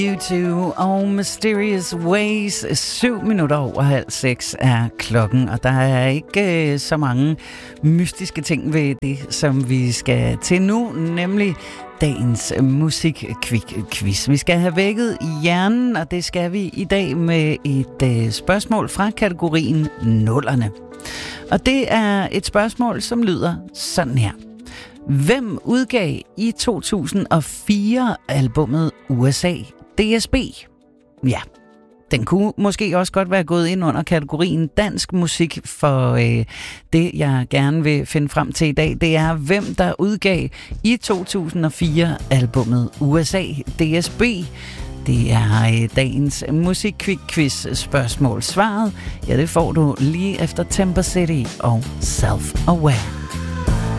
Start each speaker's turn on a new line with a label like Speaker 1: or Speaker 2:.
Speaker 1: U2 og Mysterious Ways. 6:07 er klokken, og der er ikke så mange mystiske ting ved det, som vi skal til nu, nemlig dagens musikquiz. Vi skal have vækket hjernen, og det skal vi i dag med et spørgsmål fra kategorien nullerne. Og det er et spørgsmål, som lyder sådan her. Hvem udgav i 2004 albummet USA DSB? Ja, den kunne måske også godt være gået ind under kategorien dansk musik, for det, jeg gerne vil finde frem til i dag, det er, hvem der udgav i 2004 albummet USA DSB. Det er dagens musikquiz spørgsmål. Svaret, ja, det får du lige efter Temper City og Self Aware.